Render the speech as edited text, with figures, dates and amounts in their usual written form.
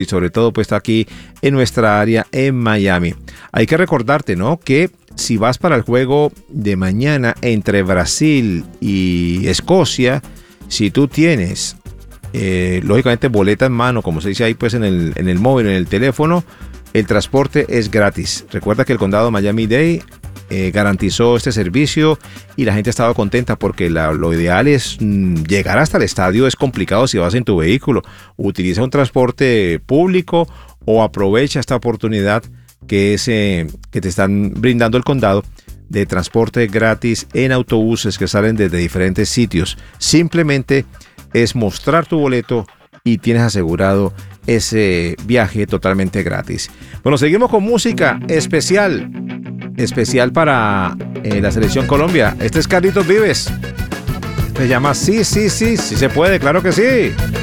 y sobre todo pues aquí en nuestra área en Miami. Hay que recordarte, ¿no?, que si vas para el juego de mañana entre Brasil y Escocia, si tú tienes lógicamente boleta en mano, como se dice ahí pues en el móvil, en el teléfono, el transporte es gratis. Recuerda que el condado Miami-Dade garantizó este servicio y la gente estaba contenta porque lo ideal es llegar hasta el estadio. Es complicado si vas en tu vehículo. Utiliza un transporte público o aprovecha esta oportunidad que te están brindando el condado de transporte gratis en autobuses que salen desde diferentes sitios. Simplemente es mostrar tu boleto y tienes asegurado ese viaje totalmente gratis. Bueno, seguimos con música especial para la selección Colombia. Este es Carlitos Vives. Se llama Sí se puede, claro que sí.